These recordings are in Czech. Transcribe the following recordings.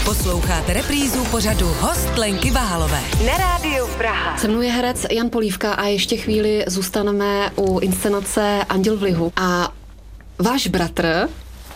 Posloucháte reprízu pořadu Host Lenky Váhalové na Rádiu Praha. Se mnou je herec Jan Polívka a ještě chvíli zůstaneme u inscenace Anděl v lihu. A váš bratr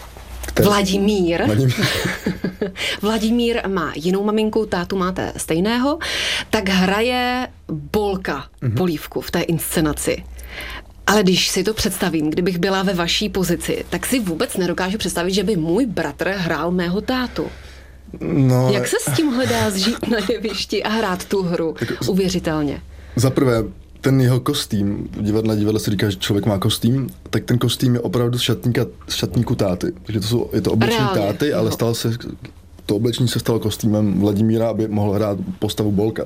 Vladimír má jinou maminku, tátu máte stejného, tak hraje Bolka Polívku v té inscenaci. Ale když si to představím, kdybych byla ve vaší pozici, tak si vůbec nedokážu představit, že by můj bratr hrál mého tátu. No, jak se s tímhle dá zžít na jevišti a hrát tu hru? Uvěřitelně. Za prvé, ten jeho kostým, divadle se říká, že člověk má kostým, tak ten kostým je opravdu z šatníku táty. Takže je to oblečení táty, ale to oblečení se stalo kostýmem Vladimíra, aby mohl hrát postavu Bolka.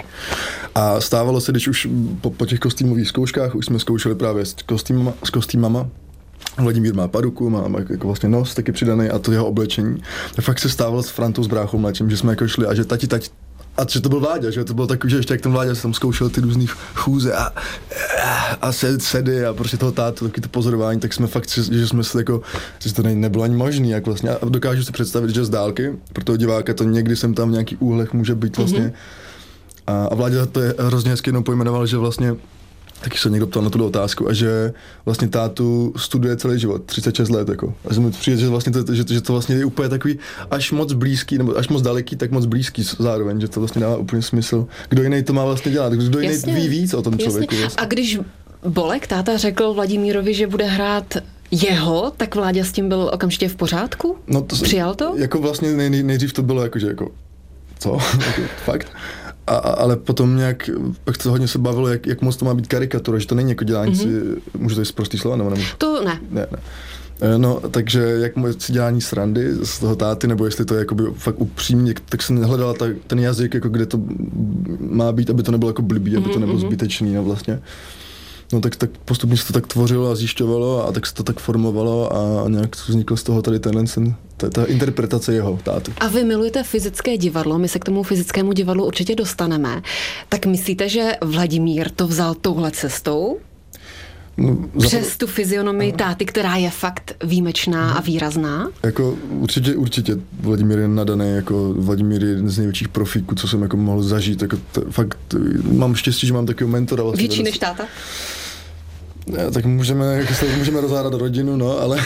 A stávalo se, když už po těch kostýmových zkouškách, už jsme zkoušeli právě s kostýmama, Vladimír má paduku, má jako vlastně nos taky přidaný a to jeho oblečení. A fakt se stávalo s Frantou, s bráchou mladším, že jsme jako šli a že tati, a že to byl Vláďa, že to bylo takový, že ještě jak ten Vláďa se tam zkoušel ty různý chůze a sedy a prostě toho tátu, taky to pozorování, tak jsme fakt, že jsme si jako, že to nebylo ani možný, jak vlastně, a dokážu si představit, že z dálky, pro toho diváka to někdy jsem tam v nějaký úhlech může být vlastně, a Vláďa to je hrozně hezky jenom pojmenoval, že vlastně taky se někdo ptal na tu otázku a že vlastně tátu studuje celý život, 36 let jako. A že mi přijde, že vlastně že to vlastně je úplně takový až moc blízký, nebo až moc daleký, tak moc blízký zároveň, že to vlastně dává úplně smysl. Kdo jiný to má vlastně dělat, kdo jiný ví víc o tom člověku. Vlastně. A když Bolek, táta, řekl Vladimírovi, že bude hrát jeho, tak Vláďa s tím byl okamžitě v pořádku? No přijal to? Jako vlastně nejdřív to bylo jako, že jako, co? Jako, fakt? Ale potom nějak, pak to hodně se bavilo, jak moc to má být karikatura, že to není jako dělání si, můžu to jít prostý slova, nebo nemůžu? To ne. Ne. No, takže jak si dělání srandy z toho táty, nebo jestli to je jakoby fakt upřímně, tak jsem hledala ten jazyk, jako kde to má být, aby to nebylo jako blbý, aby to nebylo zbytečný, no vlastně. No tak postupně se to tak tvořilo a zjišťovalo a tak se to tak formovalo a nějak vzniklo z toho tady ta interpretace jeho táty. A vy milujete fyzické divadlo, my se k tomu fyzickému divadlu určitě dostaneme. Tak myslíte, že Vladimír to vzal touhle cestou? No, přes tu fyzionomii táty, která je fakt výjimečná a výrazná? Jako určitě Vladimír je nadaný, jako Vladimír je jeden z největších profíků, co jsem jako mohl zažít, jako fakt mám štěstí, že mám takového mentora. Vlastně větší než táta? Tak můžeme rozhádat rodinu, no, ale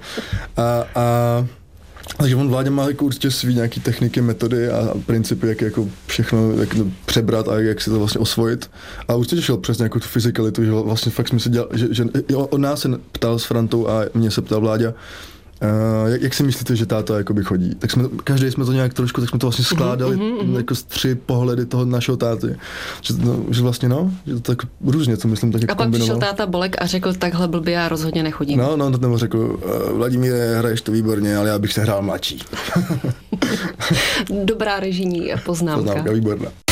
takže on Vláďa má jako určitě svý nějaký techniky, metody a principy, jak jako všechno jak přebrat a jak si to vlastně osvojit. A určitě šel přes nějakou tu fyzikalitu, že vlastně fakt jsme si dělali, že od nás se ptal s Frantou a mě se ptal Vláďa, jak si myslíte, že táta jakoby chodí? Tak každý jsme to nějak trošku, tak jsme to vlastně skládali jako z 3 pohledy toho našeho táty. Že vlastně že to tak různě, co myslím, tak jako a pak kombinoval. přišel táta Bolek a řekl, takhle blbě já rozhodně nechodím. No, nebo řekl, Vladimíre, hraješ to výborně, ale já bych se hrál mladší. Dobrá režijní poznámka. Výborná.